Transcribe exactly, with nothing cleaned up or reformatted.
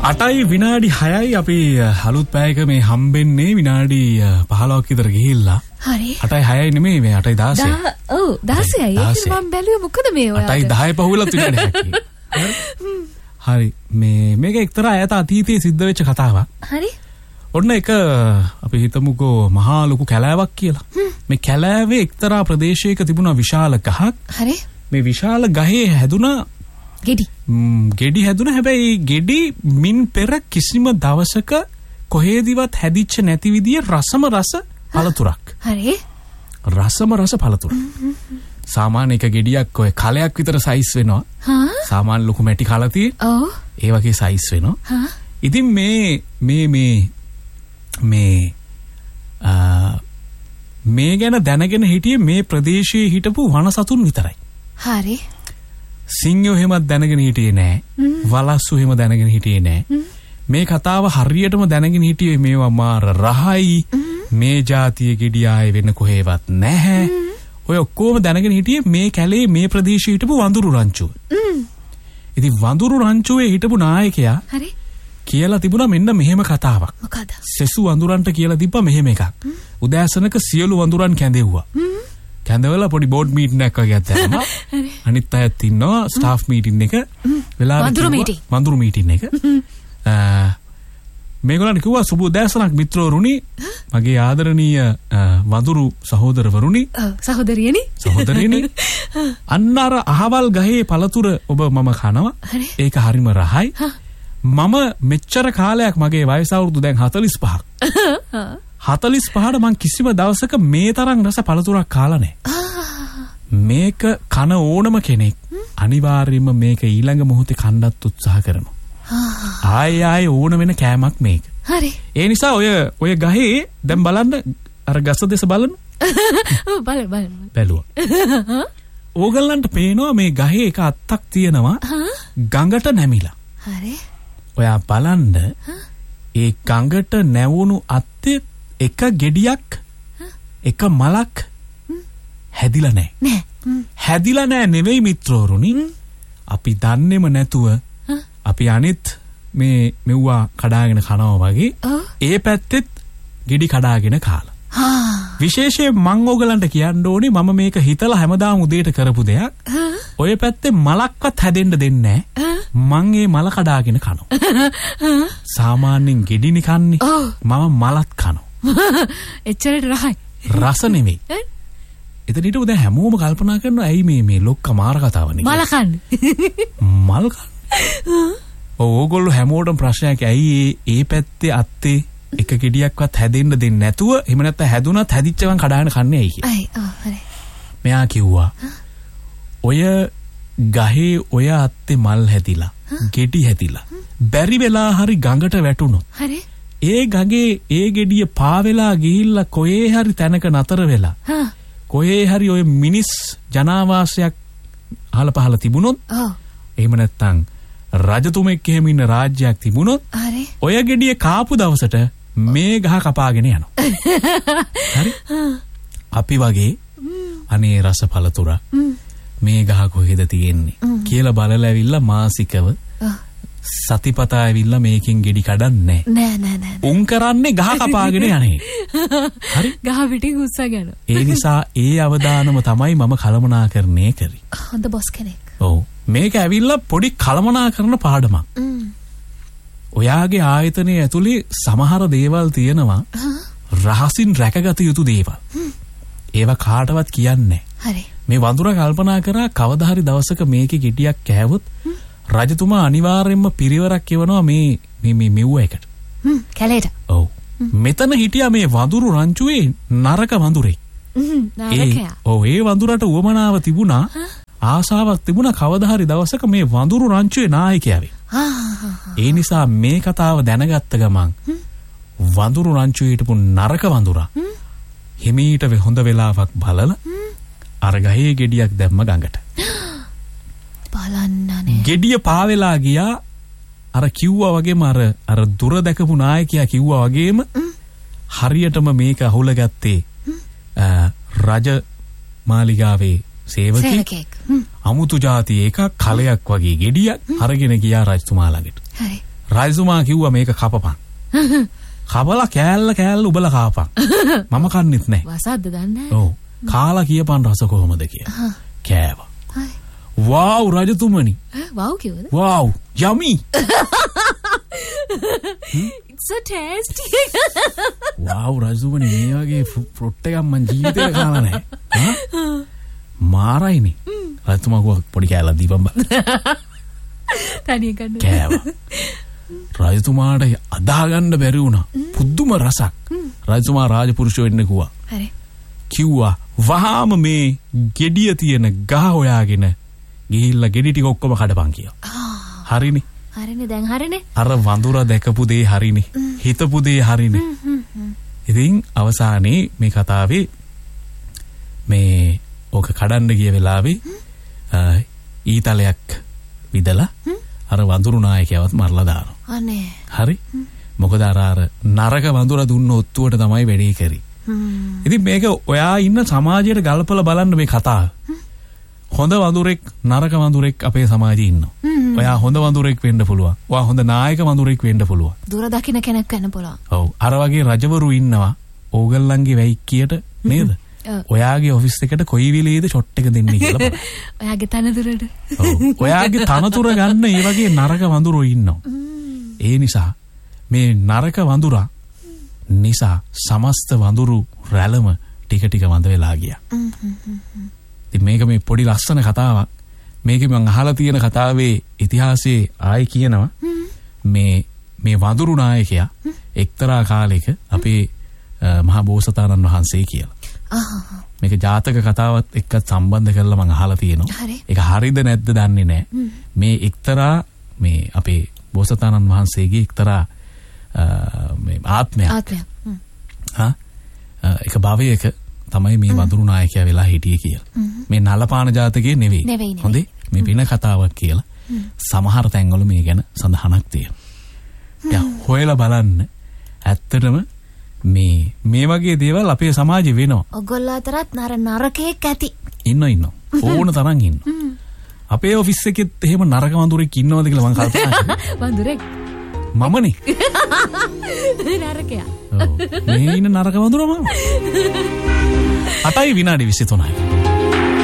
අටයි විනාඩි හයයි අපි අලුත් පැයක මේ හම්බෙන්නේ විනාඩි පහළොවක් විතර ගිහිල්ලා. හරි. අටයි හයයි නෙමෙයි මේ අටයි දාසයයි. ඔව් දාසයයි. ඒක මම බැලුවේ මොකද මේ ඔයාලට? අටයි දහය පහුවෙලා විනාඩි හයයි. හරි මේ මේක එක්තරා ඈත අතීතයේ සිද්ධ වෙච්ච කතාවක්. හරි. ඔන්න එක අපි හිතමුකෝ මහා ලොකු කැලෑවක් කියලා. මේ කැලෑවේ එක්තරා ප්‍රදේශයක තිබුණා විශාල ගහක්. හරි. මේ විශාල ගහේ හැදුනා ගෙඩි. ගෙඩි හැදුනා. හැබැයි ගෙඩි මින් පෙර කිසිම දවසක කොහෙදිවත් හැදිච්ච නැති විදිය රසම රස පළතුරක්. හරි. රසම රස පළතුරක්. සාමාන්‍ය එක ගෙඩියක් ඔය කලයක් විතර සයිස් වෙනවා. හා. සාමාන්‍ය ලොකු මැටි කල තියෙන. ඔව්. ඒ වගේ සයිස් වෙනවා. හා. ඉතින් මේ මේ මේ මේ මේ ගැන දැනගෙන හිටියේ මේ ප්‍රදේශයේ හිටපු වනසතුන් විතරයි. හරි. සිංහයෝ එහෙමත් දැනගෙන හිටියේ නෑ. වලස්සු එහෙම දැනගෙන හිටියේ නෑ. මේ කතාව හරියටම දැනගෙන හිටියේ මේවා මාර රහයි. මේ જાතිය ගෙඩි ආයේ වෙන කොහෙවත් නැහැ. ඔය ඔක්කොම දැනගෙන හිටියේ මේ කැලේ මේ ප්‍රදේශයේ හිටපු වඳුරු රංචුව. ඉතින් වඳුරු රංචුවේ හිටපු නායකයා හරි කියලා තිබුණා මෙන්න මෙහෙම කතාවක්. මොකද? සෙසු වඳුරන්ට කියලා තිබ්බා මෙහෙම එකක්. උදෑසනක සියලු වඳුරන් කැඳෙව්වා. කැඳවලා පොඩි බෝඩ් මීටින් එකක් වගේ අතෑරම. අනිත් අයත් ඉන්නවා ස්ටාෆ් මීටින් එක. වෙලාවට වඳුරු මීටින්. වඳුරු මීටින් එක. මේගොල්ලන් කිව්වා සුබ උදෑසනක් මිත්‍රවරුනි. මගේ ආදරණීය වඳුරු සහෝදරවරුනි. සහෝදරියනි. සහෝදරියනි. අන්න අර අහවල් ගහේ පළතුර ඔබ මම කනවා. ඒක හරිම රහයි. මම මෙච්චර කාලයක් මගේ වයස අවුරුදු දැන් හතළිස් පහක්. හතළිස් පහට මං කිසිම දවසක මේ තරම් රස පළතුරක් කාලා නැහැ. මේක කන ඕනම කෙනෙක් අනිවාර්යයෙන්ම මේක ඊළඟ මොහොතේ කන්නත් උත්සාහ කරනවා. ආයෙ ආයෙ ඕන වෙන කෑමක් මේක. හරි. ඒ නිසා ඔය ඔය ගහේ දැන් බලන්න අර ගස දෙස බලන්න. ඔව් බලන්න බලන්න. බැලුවා. ඕගලන්ට පේනවා මේ ගහේ එක අත්තක් තියෙනවා ගඟට නැමිලා. හරි. ඔයා බලන්න ඒ ගඟට නැවුණු අත්තේ එක ගෙඩියක් එක මලක් හැදිලා නැහැ. නෑ. හැදිලා නැහැ නෙවෙයි මිත්‍රවරුනි. අපි දන්නේම නැතුව අපි අනිත් මේ මෙව්වා කඩාගෙන කනවා වගේ ඒ පැත්තෙත් ගෙඩි කඩාගෙන කාලා. විශේෂයෙන් මං ඕගලන්ට කියන්න ඕනේ මම මේක හිතලා හැමදාම උදේට කරපු දෙයක්. ඔය පැත්තේ මලක්වත් හැදෙන්න දෙන්නේ නැහැ. මං ඒ මල කඩාගෙන කනවා. සාමාන්‍යයෙන් ගෙඩිනි කන්නේ. මම මලත් කනවා. එච්චරට රහයි. රස නෙමෙයි. එතන ඊට උදේ හැමෝම කල්පනා කරනවා ඇයි මේ මේ ලොක්ක මාර කතාවනේ. මල කන්නේ. මල් කන්නේ. ඕගොල්ලෝ හැමෝටම ප්‍රශ්නයක් ඇයි ඒ පැත්තේ අත්තේ එක ගෙඩියක්වත් හැදෙන්න දෙන්නේ නැතුව එහෙම නැත්නම් හැදුනත් හැදිච්චවන් කඩාගෙන කන්නේ ඇයි කියලා. අය ඔව් හරි. මෙයා කිව්වා ඔය ගහේ ඔය අත්තේ මල් හැදිලා ගෙඩි හැදිලා බැරි වෙලා හරි ගඟට වැටුණොත් හරි. ඒ ගඟේ ඒ ගෙඩිය පා වෙලා ගිහිල්ලා කොහේ හරි තැනක නතර වෙලා කොහේ හරි ඔය මිනිස් ජනාවාසයක් අහල පහල තිබුණොත් ඔව් එහෙම නැත්නම් රජතුමෙක් එහෙම ඉන්න රාජ්‍යයක් තිබුණොත් හරි. ඔය ගෙඩිය කාපු දවසට මේ ගහ කපාගෙන යනවා. හරි. අපි වගේ අනේ රස පළතුර මේ ගහ කොහෙද තියෙන්නේ කියලා බලලා ඇවිල්ලා මාසිකව සතිපතා ඇවිල්ලා මේකෙන් ගෙඩි කඩන්නේ නෑ නෑ නෑ. උන් කරන්නේ ගහ කපාගෙන යන්නේ. හරි. ගහ පිටින් උස්සගෙන. ඒ නිසා ඒ අවදානම තමයි මම කළමනාකරණය කරේ. හොඳ බොස් කෙනෙක්. ඔව්. මේක ඇවිල්ලා පොඩි කළමනාකරන පාඩමක්. ඔයාගේ ආයතනයේ ඇතුලේ සමහර දේවල් තියෙනවා රහසින් රැකගත යුතු දේවල්. ඒවා කාටවත් කියන්නේ හරි. මේ වඳුර කල්පනා කරා කවදා හරි දවසක මේකේ ගෙඩියක් කෑවොත් රජතුමා අනිවාර්යයෙන්ම පිරිවරක් එවනවා මේ මේ මේ මෙව්ව එකට. හ්ම් කැලේට. ඔව්. මෙතන හිටියා මේ වඳුරු රංචුවේ නරක වඳුරෙක්. හ්ම් නරකයා. ඔව් ඒ වඳුරට උවමනාව තිබුණා ආසාවක් තිබුණා කවදා හරි දවසක මේ වඳුරු රංචුවේ නායකයා වෙයි. ඒ නිසා මේ කතාව දැනගත්ත ගමන් වඳුරු රංචුවේ හිටපු නරක වඳුරා හිමීට හොඳ වෙලාවක් බලලා අර ගහේ ගෙඩියක් දැම්ම ගඟට. බලන්නනේ. ගෙඩිය පාවෙලා ගියා අර කිව්වා වගේම අර අර දුර දැකපු නායකයා කිව්වා වගේම හරියටම මේක අහුලගත්තේ රජ මාලිගාවේ සේවකෙක්. අමුතු જાති එකක් කලයක් වගේ ගෙඩියක් අරගෙන ගියා රජතුමා ළඟට. හරි. රජතුමා කිව්වා මේක කපපන්. කබලා කෑල්ල කෑල්ල උබලා කාපන්. මම කන්නෙත් නැහැ. වසද්ද දන්නේ. ඔව්. කාලා කියපන් රස කොහොමද කියලා. කෑවා. Wow, රජතුමනි. Wow කිව්වද? Wow, yummy. It's so tasty. Wow, රජතුමනි මේ වගේ ෆෘට් එකක් මං ජීවිතේ කාලා නැහැ. හා? මාරයිනේ. රජතුමා කව පොඩි කෑල්ලක් දීපන් බා. තනිය ගන්න. කෑවා. රජතුමාට අදා ගන්න බැරි වුණා. පුදුම රසක්. රජතුමා රාජපුරුෂයෝ වෙන්න කිව්වා. හරි. කිව්වා වහාම මේ ගෙඩිය තියෙන ගහ හොයාගෙන ගිහිල්ලා ගෙඩි ටික ඔක්කොම කඩපන් කියලා. හරිනේ. හරිනේ දැන් හරිනේ. අර වඳුර දැකපු දේ හරිනේ. හිතපු දේ හරිනේ. ඉතින් අවසානයේ මේ කතාවේ මේ ඕක කඩන්න ගිය වෙලාවේ ඊතලයක් විදලා අර වඳුරු නායකයවත් මරලා දානවා. අනේ. හරි. මොකද අර අර නරක වඳුර දුන්න ඔත්තුවට තමයි වැඩේ කරේ. ඉතින් මේක ඔයා ඉන්න සමාජයට ගල්පලා බලන්න මේ කතාව. හොඳ වඳුරෙක් නරක වඳුරෙක් අපේ සමාජයේ ඉන්නවා. ඔයා හොඳ වඳුරෙක් වෙන්න පුළුවන්. ඔයා හොඳ නායක වඳුරෙක් වෙන්න පුළුවන්. දුර දකින්න කෙනෙක් වෙන්න පුළුවන්. ඔව්. අර වගේ රජවරු ඉන්නවා. ඕගල්ලන්ගේ වැයික්කියට නේද? ඔයාගේ ඔෆිස් එකට කොයි වෙලේද ෂොට් එක දෙන්නේ කියලා බලන්න. ඔයාගේ තනතුරට. ඔව්. ඔයාගේ තනතුර ගන්න මේ වගේ නරක වඳුරෝ ඉන්නවා. ඒ නිසා මේ නරක වඳුරා නිසා සමස්ත වඳුරු රැළම ටික ටික වඳ වෙලා ගියා. ඉතින් මේක මේ පොඩි ලස්සන කතාවක්. මේක මම අහලා තියෙන කතාවේ ඉතිහාසයේ ආයි කියනවා මේ මේ වඳුරු නායකයා එක්තරා කාලයක අපේ මහා බෝසතාණන් වහන්සේ කියලා. මේක ජාතක කතාවත් එක්ක සම්බන්ධ කරලා මම අහලා තියෙනවා. ඒක හරිද නැද්ද දන්නේ නැහැ. මේ එක්තරා මේ අපේ බෝසතාණන් වහන්සේගේ එක්තරා මේ ආත්මයක්. ආත්මයක්. හා ඒක භවයක තමයි මේ වඳුරු නායකයා වෙලා හිටියේ කියලා. මේ නලපාන ජාතකයේ නෙවෙයි. හොඳේ මේ වෙන කතාවක් කියලා. සමහර තැන්වල මේ ගැන සඳහනක් තියෙනවා. දැන් හොයලා බලන්න ඇත්තටම මේ මේ වගේ දේවල් අපේ සමාජේ වෙනවා. ඔයගොල්ලෝ අතරත් නර නරකෙක් ඇති. ඉන්න ඉන්න. ඕන තරම් ඉන්න. අපේ ඔෆිස් එකෙත් එහෙම නරක වඳුරෙක් ඉන්නවද කියලා මම කල්පනා කරා. වඳුරෙක් මමනේ. නරකයා. ඔව්. මේ ඉන්න නරක වඳුර මම. අටයි විනාඩි විසි තුනයි.